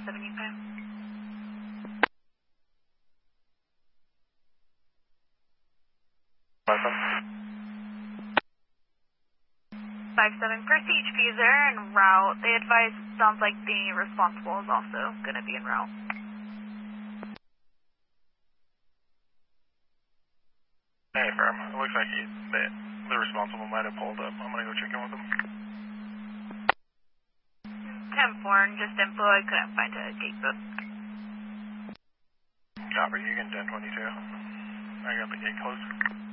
57 UK. Welcome. 57, first HP is there en route. They advise it sounds like the responsible is also going to be en route. Hey, firm. It looks like the responsible might have pulled up. I'm going to go check in with him. 10-4, just info, I couldn't find a gate book. Copy, you can 1022. I got the gate closed.